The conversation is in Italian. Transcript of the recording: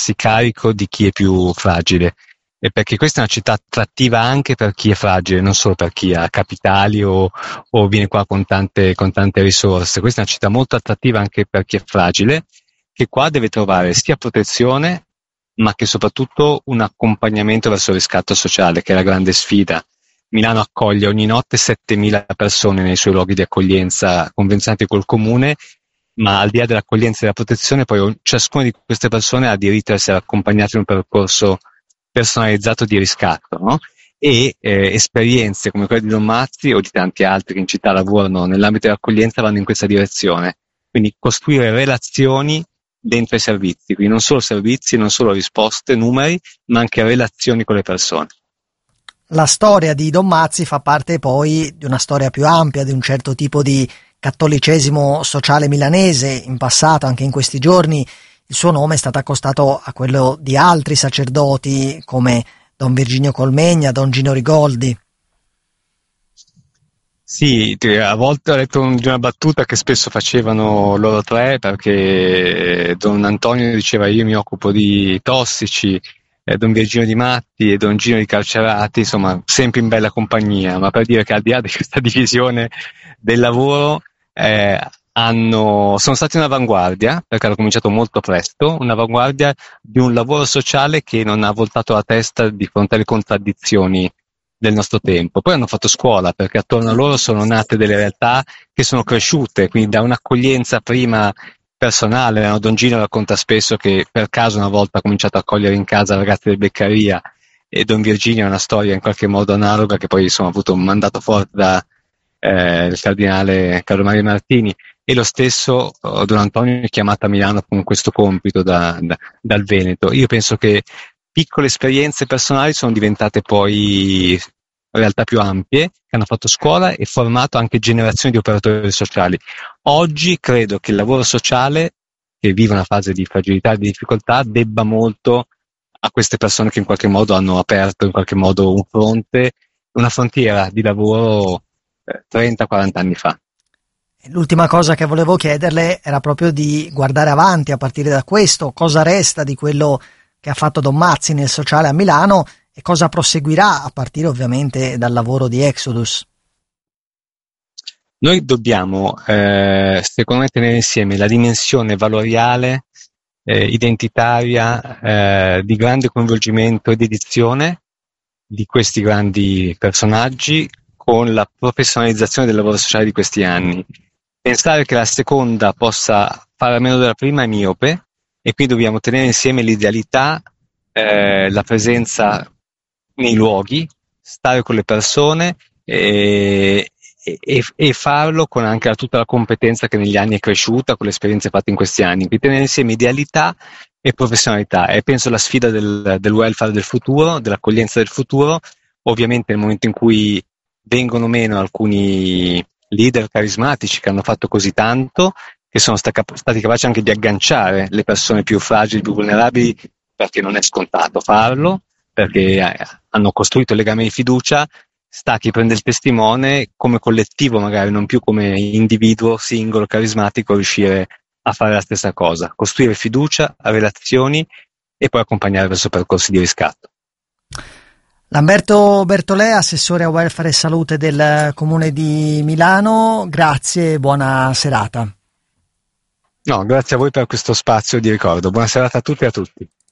farsi carico di chi è più fragile, e perché questa è una città attrattiva anche per chi è fragile, non solo per chi ha capitali o viene qua con tante risorse. Questa è una città molto attrattiva anche per chi è fragile, che qua deve trovare sia protezione, ma che soprattutto un accompagnamento verso il riscatto sociale, che è la grande sfida. Milano accoglie ogni notte 7.000 persone nei suoi luoghi di accoglienza convenzionati col comune, ma al di là dell'accoglienza e della protezione, poi ciascuna di queste persone ha diritto a essere accompagnata in un percorso personalizzato di riscatto, no? E esperienze come quelle di Don Mazzi o di tanti altri che in città lavorano nell'ambito dell'accoglienza vanno in questa direzione. Quindi costruire relazioni dentro i servizi, quindi non solo servizi, non solo risposte, numeri, ma anche relazioni con le persone. La storia di Don Mazzi fa parte poi di una storia più ampia, di un certo tipo di cattolicesimo sociale milanese. In passato, anche in questi giorni, il suo nome è stato accostato a quello di altri sacerdoti come Don Virginio Colmegna, Don Gino Rigoldi. Sì, a volte ho letto di una battuta che spesso facevano loro tre, perché Don Antonio diceva io mi occupo di tossici, Don Virginio di matti e Don Gino di carcerati, insomma sempre in bella compagnia, ma per dire che al di là di questa divisione del lavoro sono stati un'avanguardia, perché hanno cominciato molto presto, un'avanguardia di un lavoro sociale che non ha voltato la testa di fronte alle contraddizioni del nostro tempo. Poi hanno fatto scuola, perché attorno a loro sono nate delle realtà che sono cresciute, quindi da un'accoglienza prima personale, no? Don Gino racconta spesso che per caso una volta ha cominciato a accogliere in casa ragazzi del Beccaria, e Don Virginio è una storia in qualche modo analoga che poi insomma ha avuto un mandato forte da il cardinale Carlo Maria Martini, e lo stesso Don Antonio è chiamato a Milano con questo compito dal Veneto. Io penso che piccole esperienze personali sono diventate poi realtà più ampie, che hanno fatto scuola e formato anche generazioni di operatori sociali. Oggi credo che il lavoro sociale, che vive una fase di fragilità e di difficoltà, debba molto a queste persone che in qualche modo hanno aperto in qualche modo un fronte, una frontiera di lavoro 30-40 anni fa. L'ultima cosa che volevo chiederle era proprio di guardare avanti a partire da questo, cosa resta di quello che ha fatto Don Mazzi nel sociale a Milano e cosa proseguirà a partire ovviamente dal lavoro di Exodus. Noi dobbiamo, secondo me, tenere insieme la dimensione valoriale, identitaria, di grande coinvolgimento e dedizione di questi grandi personaggi con la professionalizzazione del lavoro sociale di questi anni. Pensare che la seconda possa fare a meno della prima è miope, e qui dobbiamo tenere insieme l'idealità, la presenza nei luoghi, stare con le persone e farlo con anche tutta la competenza che negli anni è cresciuta con le esperienze fatte in questi anni. Quindi tenere insieme idealità e professionalità, e penso la sfida del welfare del futuro, dell'accoglienza del futuro. Ovviamente nel momento in cui vengono meno alcuni leader carismatici che hanno fatto così tanto, che sono stati capaci anche di agganciare le persone più fragili, più vulnerabili, perché non è scontato farlo, perché hanno costruito legami di fiducia, sta chi prende il testimone come collettivo, magari non più come individuo singolo carismatico, riuscire a fare la stessa cosa, costruire fiducia, relazioni e poi accompagnare verso percorsi di riscatto. Lamberto Bertolè, assessore a welfare e salute del Comune di Milano, grazie e buona serata. No, grazie a voi per questo spazio di ricordo. Buona serata a tutti e a tutti.